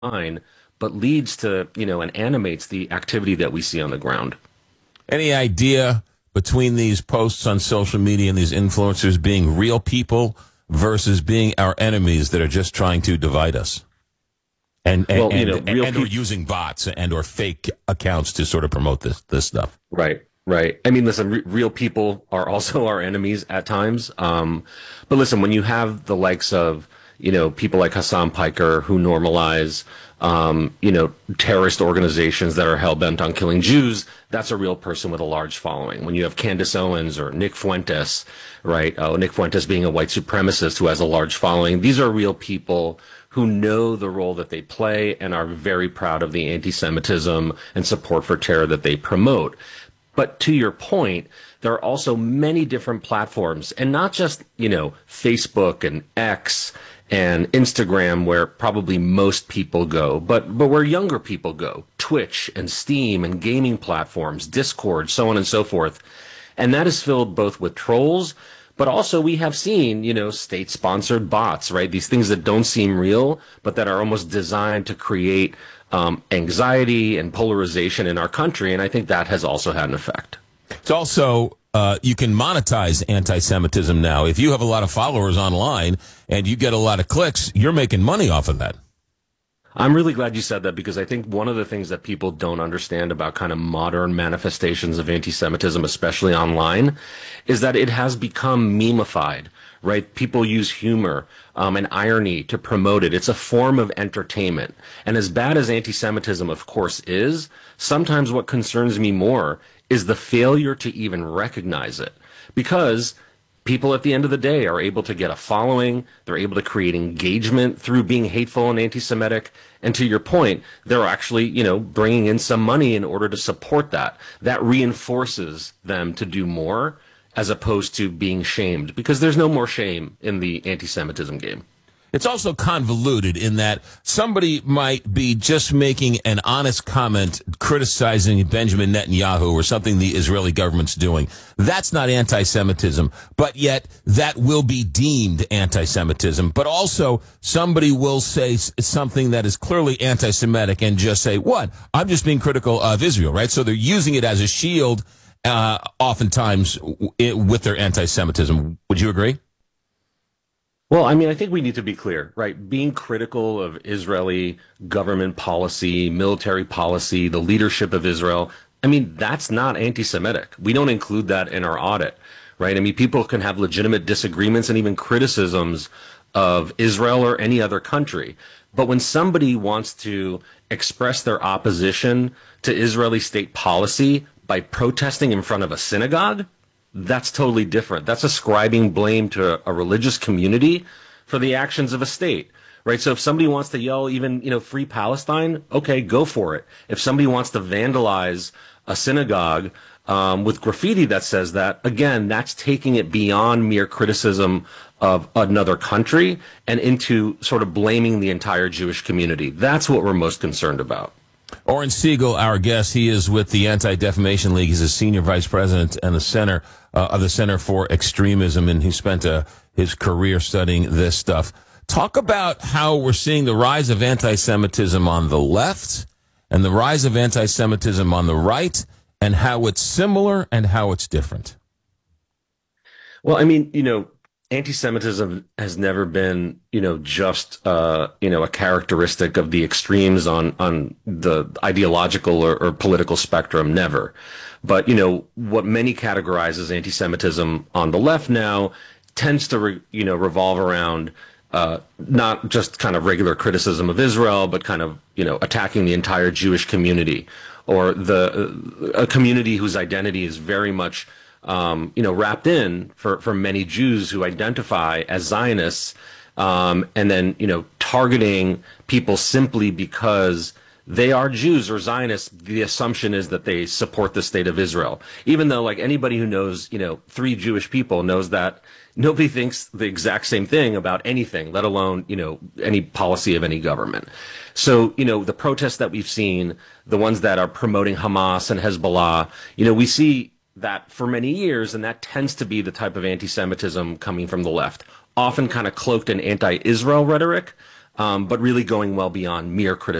online, but leads to, and animates the activity that we see on the ground. Any idea between these posts on social media and these influencers being real people versus being our enemies that are just trying to divide us? Well, And or using bots and or fake accounts to sort of promote this stuff. right, right. I mean, listen, real people are also our enemies at times. But listen, when you have the likes of, people like Hassan Piker who normalize, terrorist organizations that are hell bent on killing Jews, that's a real person with a large following. When you have Candace Owens or Nick Fuentes, right? Nick Fuentes being a white supremacist who has a large following, these are real people who know the role that they play and are very proud of the anti-Semitism and support for terror that they promote. But to your point, there are also many different platforms, and not just, Facebook and X and Instagram, where probably most people go, but where younger people go, Twitch and Steam and gaming platforms, Discord, so on and so forth. And that is filled both with trolls, but also we have seen, state-sponsored bots, right? These things that don't seem real, but that are almost designed to create anxiety and polarization in our country. And I think that has also had an effect. It's also, you can monetize anti-Semitism now. If you have a lot of followers online and you get a lot of clicks, you're making money off of that. I'm really glad you said that, because I think one of the things that people don't understand about kind of modern manifestations of anti-Semitism, especially online, is that it has become memeified, right? People use humor and irony to promote it. It's a form of entertainment. And as bad as anti-Semitism, of course, is, sometimes what concerns me more is the failure to even recognize it. Because people at the end of the day are able to get a following. They're able to create engagement through being hateful and anti-Semitic. And to your point, they're actually, bringing in some money in order to support that. That reinforces them to do more, as opposed to being shamed, because there's no more shame in the anti-Semitism game. It's also convoluted in that somebody might be just making an honest comment criticizing Benjamin Netanyahu or something the Israeli government's doing. That's not anti-Semitism, but yet that will be deemed anti-Semitism. But also somebody will say something that is clearly anti-Semitic and just say, what? I'm just being critical of Israel, right? So they're using it as a shield, oftentimes with their anti-Semitism. Would you agree? Well, I mean, I think we need to be clear, right? Being critical of Israeli government policy, military policy, the leadership of Israel, I mean, that's not anti-Semitic. We don't include that in our audit, right? I mean, people can have legitimate disagreements and even criticisms of Israel or any other country. But when somebody wants to express their opposition to Israeli state policy by protesting in front of a synagogue, that's totally different. That's ascribing blame to a religious community for the actions of a state, right? So if somebody wants to yell even, free Palestine, okay, go for it. If somebody wants to vandalize a synagogue with graffiti that says that, again, that's taking it beyond mere criticism of another country and into sort of blaming the entire Jewish community. That's what we're most concerned about. Oren Siegel, our guest, he is with the Anti-Defamation League. He's a senior vice president and the center of the Center for Extremism, and he spent his career studying this stuff. Talk about how we're seeing the rise of anti-Semitism on the left and the rise of anti-Semitism on the right, and how it's similar and how it's different. Well, I mean, anti-Semitism has never been, just, a characteristic of the extremes on the ideological or political spectrum. Never. But, what many categorize as anti-Semitism on the left now tends to, revolve around not just kind of regular criticism of Israel, but kind of, attacking the entire Jewish community, or a community whose identity is very much wrapped in for many Jews who identify as Zionists, and then, targeting people simply because they are Jews or Zionists. The assumption is that they support the state of Israel, even though, like, anybody who knows, three Jewish people knows that nobody thinks the exact same thing about anything, let alone, any policy of any government. So, the protests that we've seen, the ones that are promoting Hamas and Hezbollah, we see that for many years, and that tends to be the type of anti-Semitism coming from the left, often kind of cloaked in anti-Israel rhetoric, but really going well beyond mere criticism.